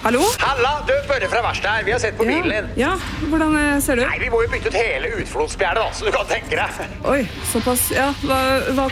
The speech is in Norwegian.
Hallo? Halla, du, Børre fra verkstedet her. Vi har sett på bilen din. Ja, hvordan ser du? Nei, vi må jo bytte ut hele utflodspjernet da, så du kan tenke deg. Oi, såpass. Ja, hva